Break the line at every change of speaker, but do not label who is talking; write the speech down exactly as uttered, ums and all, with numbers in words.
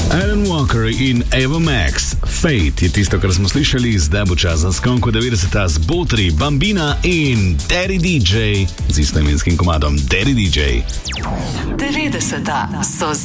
Alan Walker in Ava Max. Fate je tisto, kar smo slišali, zdaj bo čas za skonko devetdeseta z Botri, Bambina in Daddy D J z istoimenskim komadom Daddy D J.
devetdeseta so